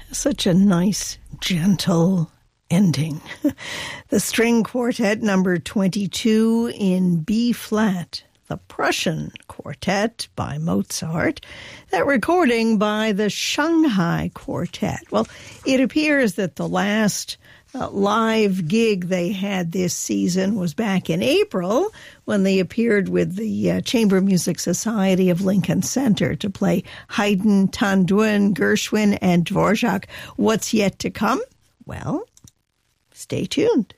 Such a nice, gentle ending. The string quartet number 22 in B-flat, the Prussian Quartet by Mozart, that recording by the Shanghai Quartet. Well, it appears that the last live gig they had this season was back in April when they appeared with the Chamber Music Society of Lincoln Center to play Haydn, Tanduin, Gershwin, and Dvorak. What's yet to come? Well, stay tuned.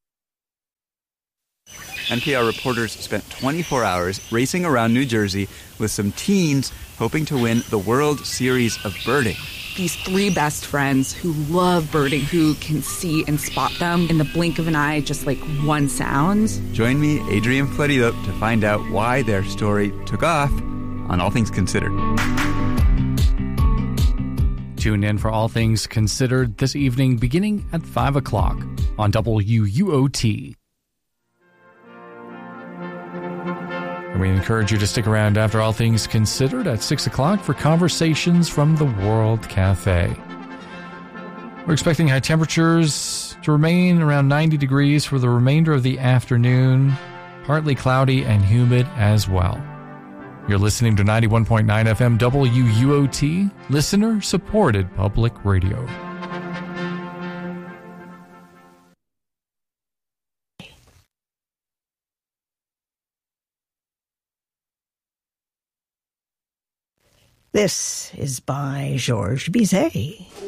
NPR reporters spent 24 hours racing around New Jersey with some teens hoping to win the World Series of Birding. These three best friends who love birding, who can see and spot them in the blink of an eye, just like one sound. Join me, Adrian Florido, to find out why their story took off on All Things Considered. Tune in for All Things Considered this evening beginning at 5 o'clock on WUOT. And we encourage you to stick around after All Things Considered at 6 o'clock for conversations from the World Cafe. We're expecting high temperatures to remain around 90 degrees for the remainder of the afternoon, partly cloudy and humid as well. You're listening to 91.9 FM WUOT, listener-supported public radio. This is by Georges Bizet.